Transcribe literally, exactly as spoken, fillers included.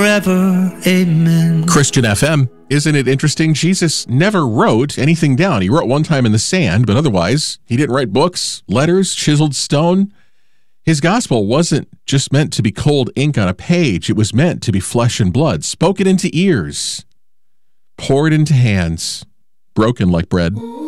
forever. Amen. Christian F M. Isn't it interesting? Jesus never wrote anything down. He wrote one time in the sand, but otherwise, he didn't write books, letters, chiseled stone. His gospel wasn't just meant to be cold ink on a page. It was meant to be flesh and blood, spoken into ears, poured into hands, broken like bread.